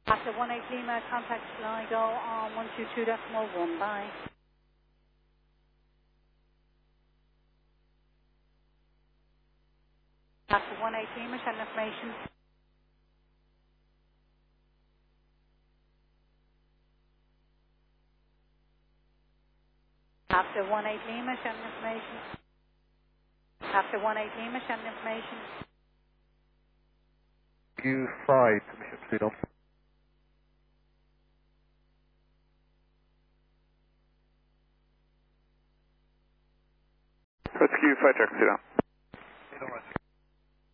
After 18 Lima, contact Sligo on 122.1. Bye. After 18 Lima, send information. After 18 Lima, send information. After 18 Lima, send information. Q5, permission to proceed on. Rescue 5 taxi down.